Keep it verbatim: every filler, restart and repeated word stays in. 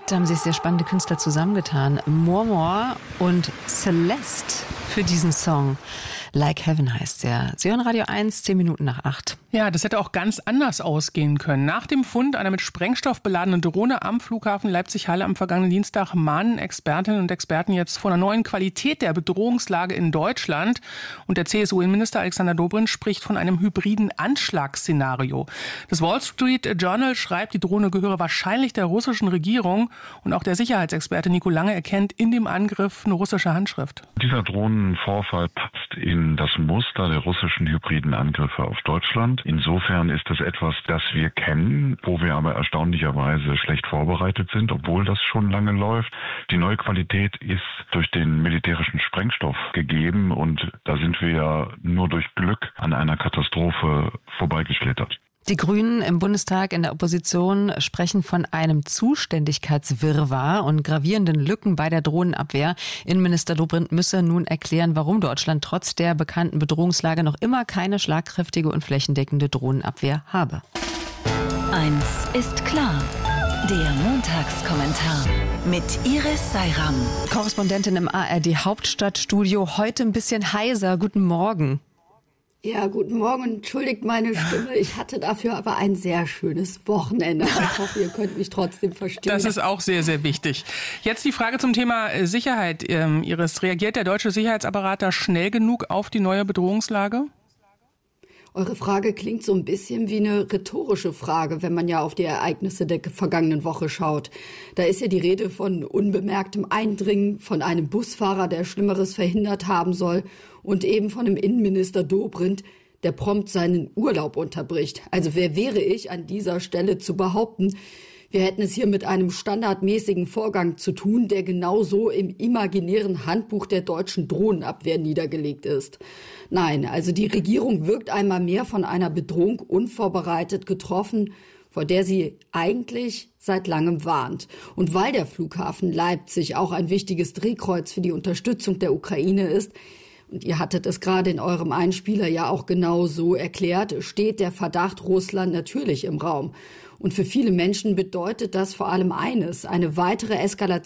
Da haben sich sehr spannende Künstler zusammengetan. Mormor und Celeste für diesen Song. Like Heaven heißt der. Sie hören Radio eins, zehn Minuten nach acht. Ja, das hätte auch ganz anders ausgehen können. Nach dem Fund einer mit Sprengstoff beladenen Drohne am Flughafen Leipzig-Halle am vergangenen Dienstag mahnen Expertinnen und Experten jetzt vor einer neuen Qualität der Bedrohungslage in Deutschland. Und der C S U-Innenminister Alexander Dobrindt spricht von einem hybriden Anschlagsszenario. Das Wall Street Journal schreibt, die Drohne gehöre wahrscheinlich der russischen Regierung. Und auch der Sicherheitsexperte Nico Lange erkennt in dem Angriff eine russische Handschrift. Dieser Drohnenvorfall passt in das Muster der russischen hybriden Angriffe auf Deutschland. Insofern ist es etwas, das wir kennen, wo wir aber erstaunlicherweise schlecht vorbereitet sind, obwohl das schon lange läuft. Die neue Qualität ist durch den militärischen Sprengstoff gegeben und da sind wir ja nur durch Glück an einer Katastrophe vorbeigeschlittert. Die Grünen im Bundestag in der Opposition sprechen von einem Zuständigkeitswirrwarr und gravierenden Lücken bei der Drohnenabwehr. Innenminister Dobrindt müsse nun erklären, warum Deutschland trotz der bekannten Bedrohungslage noch immer keine schlagkräftige und flächendeckende Drohnenabwehr habe. Eins ist klar. Der Montagskommentar mit Iris Seiram. Korrespondentin im A R D Hauptstadtstudio. Heute ein bisschen heiser. Guten Morgen. Ja, guten Morgen. Entschuldigt meine Stimme. Ich hatte dafür aber ein sehr schönes Wochenende. Ich hoffe, ihr könnt mich trotzdem verstehen. Das ist auch sehr, sehr wichtig. Jetzt die Frage zum Thema Sicherheit. Ähm, Iris, reagiert der deutsche Sicherheitsapparat da schnell genug auf die neue Bedrohungslage? Eure Frage klingt so ein bisschen wie eine rhetorische Frage, wenn man ja auf die Ereignisse der vergangenen Woche schaut. Da ist ja die Rede von unbemerktem Eindringen, von einem Busfahrer, der Schlimmeres verhindert haben soll und eben von dem Innenminister Dobrindt, der prompt seinen Urlaub unterbricht. Also wer wäre ich an dieser Stelle zu behaupten, wir hätten es hier mit einem standardmäßigen Vorgang zu tun, der genauso im imaginären Handbuch der deutschen Drohnenabwehr niedergelegt ist. Nein, also die Regierung wirkt einmal mehr von einer Bedrohung unvorbereitet getroffen, vor der sie eigentlich seit langem warnt. Und weil der Flughafen Leipzig auch ein wichtiges Drehkreuz für die Unterstützung der Ukraine ist, und ihr hattet es gerade in eurem Einspieler ja auch genau so erklärt, steht der Verdacht Russland natürlich im Raum. Und für viele Menschen bedeutet das vor allem eines, eine weitere Eskalation